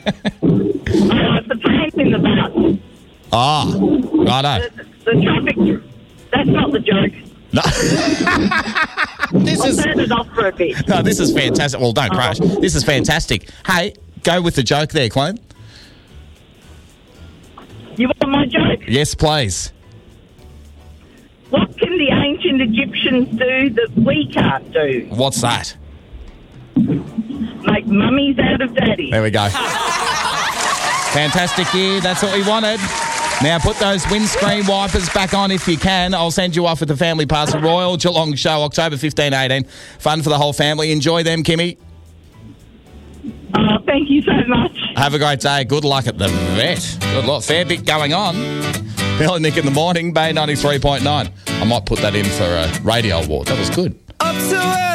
The pants in the bus. Ah, righto. The traffic. That's not the joke. No. I'll turn it off for a bit. No, this is fantastic. Well, don't crash. This is fantastic. Hey, go with the joke there, Clone. You want my joke? Yes, please. What can the ancient Egyptians do that we can't do? What's that? Make mummies out of daddies. There we go. Fantastic year. That's what we wanted. Now put those windscreen wipers back on if you can. I'll send you off with the family pass to Royal Geelong Show, October 15-18. Fun for the whole family. Enjoy them, Kimmy. Thank you so much. Have a great day. Good luck at the vet. Good luck. Fair bit going on. Bill and Nick in the morning, Bay 93.9. I might put that in for a radio award. That was good. Up to